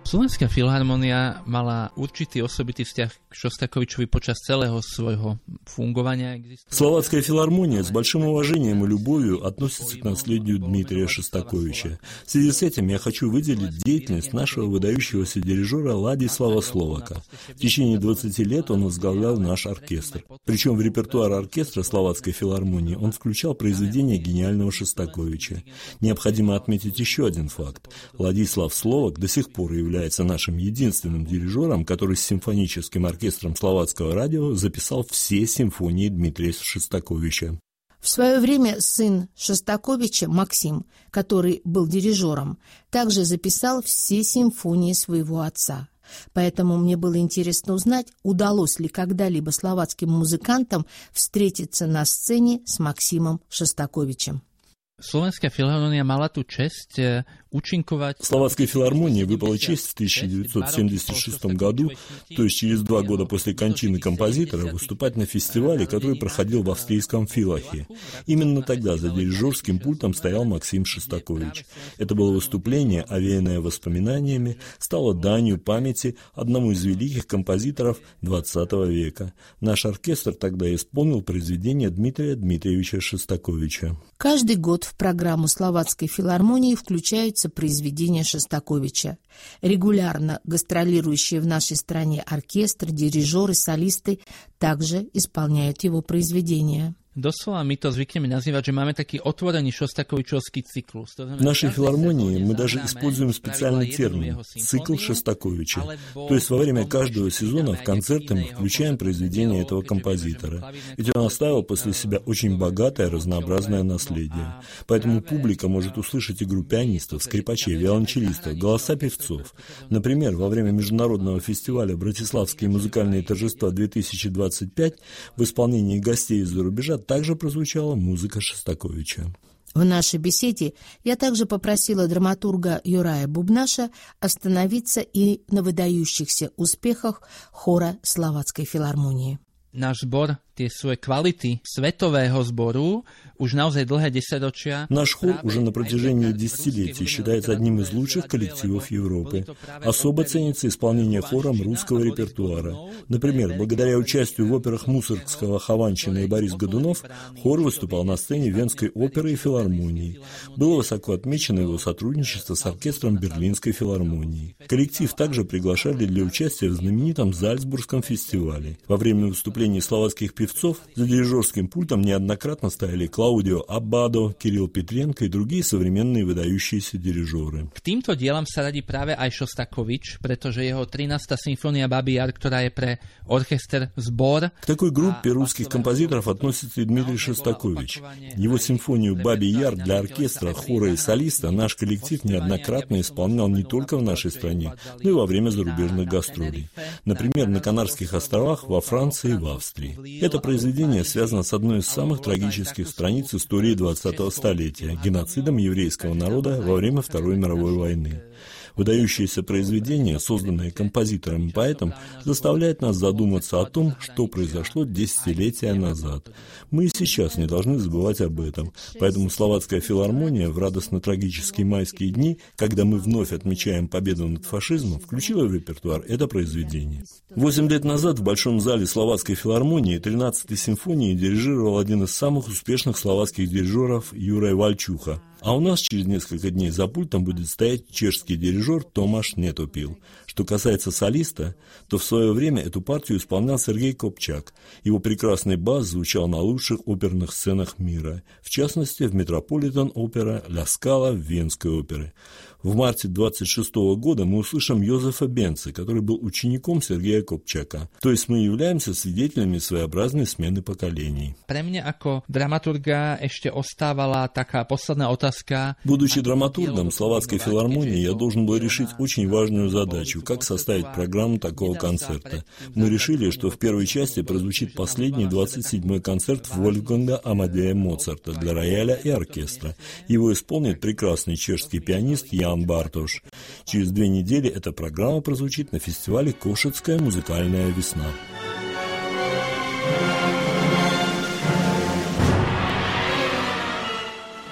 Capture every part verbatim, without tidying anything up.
Slovenská filharmónia mala určitý osobitý vzťah k Šostakovičovi počas целого своего фунгования. Словацкая филармония с большим уважением и любовью относится к наследию Дмитрия Шостаковича. В связи с этим я хочу выделить деятельность нашего выдающегося дирижера Ладислава Словака. В течение двадцати лет он возглавлял наш оркестр. Причем в репертуар оркестра Словацкой филармонии он включал произведения гениального Шостаковича. Необходимо отметить еще один факт. Ладислав Словак до сих пор является является нашим единственным дирижером, который с симфоническим оркестром Словацкого радио записал все симфонии Дмитрия Шостаковича. В свое время сын Шостаковича, Максим, который был дирижером, также записал все симфонии своего отца. Поэтому мне было интересно узнать, удалось ли когда-либо словацким музыкантам встретиться на сцене с Максимом Шостаковичем. Slovenská filharmónia mala tú česť účinkovať. Словацкой филармонии выпала честь в тысяча девятьсот семьдесят шестом году, то есть через два года после кончины композитора, выступать на фестивале, который проходил в австрийском Филахе. Именно тогда за дирижерским пультом стоял Максим Шостакович. Это было выступление, овеянное воспоминаниями, стало данью памяти одному из великих композиторов двадцатого века. Наш оркестр тогда исполнил произведение Дмитрия Дмитриевича Шостаковича. Каждый год в программу Словацкой филармонии включаются произведения Шостаковича. Регулярно гастролирующие в нашей стране оркестры, дирижеры, солисты также исполняют его произведения. Doslova my to zvykneme nazývať, že máme taký otvorený šostakovičovský cyklus. В нашей филармонии мы даже используем специальный термин – цикл Шостаковича. То есть во время каждого сезона в концерты мы включаем произведения этого композитора. Ведь он оставил после себя очень богатое разнообразное наследие. Поэтому публика может услышать игру пианистов, скрипачей, виолончелистов, голоса певцов. Например, во время международного фестиваля «Братиславские музыкальные торжества две тысячи двадцать пять» в исполнении гостей из-за рубежа также прозвучала музыка Шостаковича. В нашей беседе я также попросила драматурга Юрая Бубнаша остановиться и на выдающихся успехах хора Словацкой филармонии. Náš zbor tie svoje kvality svetového zboru už naozaj dlhé desaťročia. Наш хор уже на протяжении десятилетий считается одним из лучших коллективов Европы. Особо ценится исполнение хором русского репертуара. Например, благодаря участию в операх Мусоргского, Хованщина и Борис Годунов, хор выступал на сцене Венской оперы и филармонии. Было высоко отмечено его сотрудничество с оркестром Берлинской филармонии. Коллектив также приглашали для участия в знаменитом Зальцбургском фестивале. Во время выступлений словацких певцов за дирижерским пультом неоднократно стояли Клаудио Аббадо, Кирилл Петренко и другие современные выдающиеся дирижеры. K týmto dielam sa radí práve aj Šostakovič, pretože jeho trinásta symfónia Babi Jar, ktorá je pre оркестр сбор. К такой группе русских композиторов относится и Дмитрий Шостакович. Его симфонию «Бабий Яр» для оркестра, хора и солиста наш коллектив неоднократно исполнял не только в нашей стране, но и во время зарубежных гастролей. Например, на Канарских островах, во Франции и в Австрии. Это произведение связано с одной из самых трагических страниц истории двадцатого столетия – геноцидом еврейского народа во время Второй мировой войны. Выдающееся произведение, созданное композитором и поэтом, заставляет нас задуматься о том, что произошло десятилетия назад. Мы и сейчас не должны забывать об этом. Поэтому Словацкая филармония в радостно-трагические майские дни, когда мы вновь отмечаем победу над фашизмом, включила в репертуар это произведение. Восемь лет назад в Большом зале Словацкой филармонии тринадцатой симфонии дирижировал один из самых успешных словацких дирижеров Юрай Вальчуха. А у нас через несколько дней за пультом будет стоять чешский дирижер Томаш Нетопил. Что касается солиста, то в свое время эту партию исполнял Сергей Копчак. Его прекрасный бас звучал на лучших оперных сценах мира, в частности в Метрополитен-опера «Ля Скала» в Венской опере. В марте двадцать шестого года мы услышим Йозефа Бенца, который был учеником Сергея Копчака. То есть мы являемся свидетелями своеобразной смены поколений. Pre mňa ako dramaturga ešte ostávala taká posledná otázka. Будучи драматургом Словацкой филармонии, я должен был решить очень важную задачу, как составить программу такого концерта. Мы решили, что в первой части прозвучит последний двадцать седьмой концерт Вольфганга Амадея Моцарта для рояля и оркестра. Его исполнит прекрасный чешский пианист Ян Бартош. Через две недели эта программа прозвучит на фестивале «Кошицкая музыкальная весна».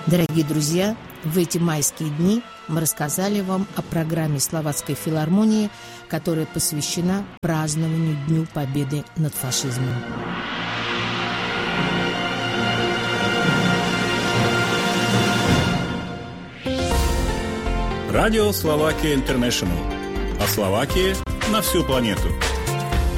Дорогие друзья, в эти майские дни мы рассказали вам о программе Словацкой филармонии, которая посвящена празднованию Дню Победы над фашизмом. Радио Словакия Интернешнл. О Словакии на всю планету.